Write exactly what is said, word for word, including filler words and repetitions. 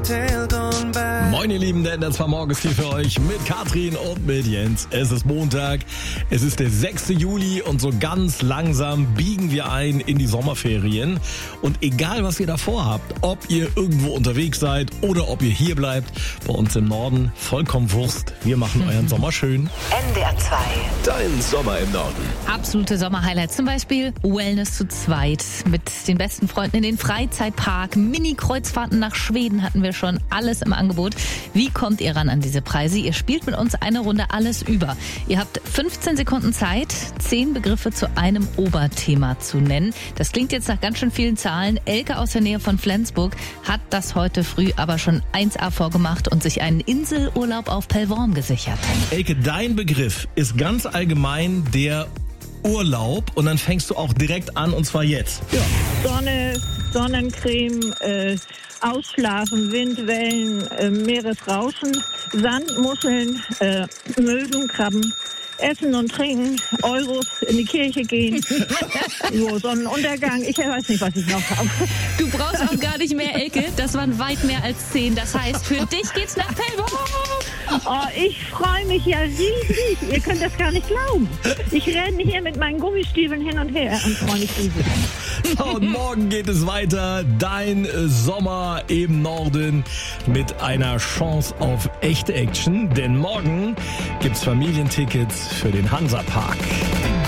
Moin ihr Lieben, denn das war morgens hier für euch mit Katrin und mit Jens. Es ist Montag, es ist der sechste Juli und so ganz langsam biegen wir ein in die Sommerferien. Und egal was ihr davor habt, ob ihr irgendwo unterwegs seid oder ob ihr hier bleibt, bei uns im Norden, vollkommen Wurst. Wir machen euren Sommer schön. N D R zwei. Dein Sommer im Norden. Absolute Sommerhighlights, zum Beispiel Wellness zu zweit mit den besten Freunden in den Freizeitpark, Mini-Kreuzfahrten nach Schweden hatten wir schon, alles im Angebot. Wie kommt ihr ran an diese Preise? Ihr spielt mit uns eine Runde alles über. Ihr habt fünfzehn Sekunden Zeit, zehn Begriffe zu einem Oberthema zu nennen. Das klingt jetzt nach ganz schön vielen Zahlen. Elke aus der Nähe von Flensburg hat das heute früh aber schon eins A vorgemacht und sich einen Inselurlaub auf Pellworm gesichert. Elke, dein Begriff ist ganz allgemein der Urlaub und dann fängst du auch direkt an und zwar jetzt. Ja. Sonne, Sonnencreme, äh, Ausschlafen, Windwellen, äh, Meeresrauschen, Sand, Muscheln, äh, Möwen, Krabben, Essen und Trinken, Euros, in die Kirche gehen, so, Sonnenuntergang, ich weiß nicht, was ich noch habe. Du brauchst auch gar nicht mehr, Elke, das waren weit mehr als zehn. Das heißt, für dich geht's nach Pellworm. Oh, ich freue mich ja riesig, ihr könnt das gar nicht glauben. Ich renne hier mit meinen Gummistiefeln hin und her und freue mich riesig. Und morgen geht es weiter. Dein Sommer im Norden mit einer Chance auf echte Action. Denn morgen gibt's Familientickets für den Hansapark.